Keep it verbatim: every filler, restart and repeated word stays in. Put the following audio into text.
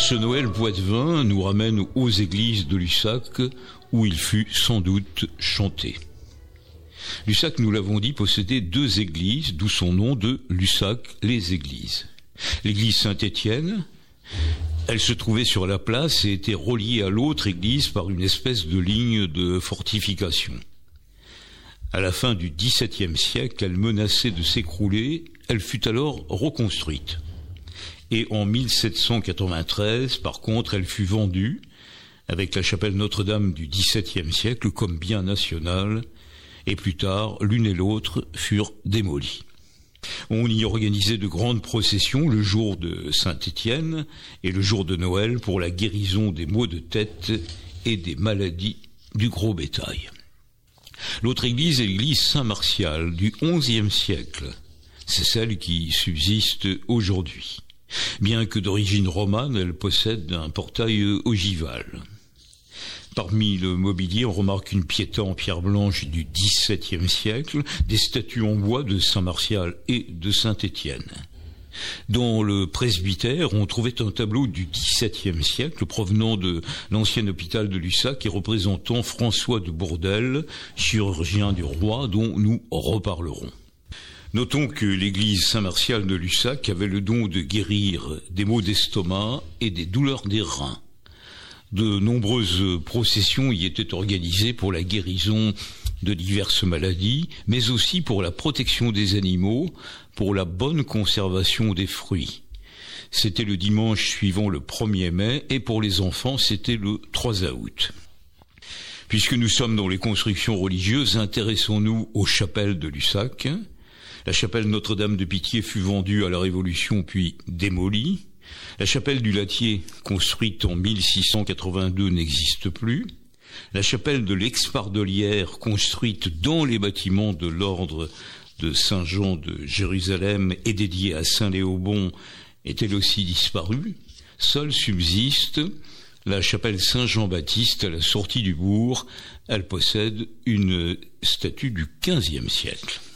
Ce Noël poitevin nous ramène aux églises de Lussac, où il fut sans doute chanté. Lussac, nous l'avons dit, possédait deux églises, d'où son nom de Lussac, les églises. L'église Saint-Étienne, elle se trouvait sur la place et était reliée à l'autre église par une espèce de ligne de fortification. À la fin du dix-septième siècle, elle menaçait de s'écrouler, elle fut alors reconstruite. Et en mille sept cent quatre-vingt-treize, par contre, elle fut vendue, avec la chapelle Notre-Dame du dix-septième siècle comme bien national, et plus tard, l'une et l'autre furent démolies. On y organisait de grandes processions le jour de Saint-Étienne et le jour de Noël pour la guérison des maux de tête et des maladies du gros bétail. L'autre église est l'église Saint-Martial du onzième siècle. C'est celle qui subsiste aujourd'hui. Bien que d'origine romane, elle possède un portail ogival. Parmi le mobilier, on remarque une piéta en pierre blanche du dix-septième siècle, des statues en bois de Saint-Martial et de Saint-Étienne. Dans le presbytère, on trouvait un tableau du dix-septième siècle provenant de l'ancien hôpital de Lussac et représentant François de Bourdelle, chirurgien du roi, dont nous reparlerons. Notons que l'église Saint-Martial de Lussac avait le don de guérir des maux d'estomac et des douleurs des reins. De nombreuses processions y étaient organisées pour la guérison de diverses maladies, mais aussi pour la protection des animaux, pour la bonne conservation des fruits. C'était le dimanche suivant le premier mai, et pour les enfants, c'était le trois août. Puisque nous sommes dans les constructions religieuses, intéressons-nous aux chapelles de Lussac. La chapelle Notre-Dame de Pitié fut vendue à la Révolution puis démolie. La chapelle du Latier, construite en mille six cent quatre-vingt-deux, n'existe plus. La chapelle de l'Expardelière, construite dans les bâtiments de l'ordre de Saint-Jean de Jérusalem et dédiée à Saint-Léobon, est elle aussi disparue. Seule subsiste la chapelle Saint-Jean-Baptiste à la sortie du bourg. Elle possède une statue du quinzième siècle.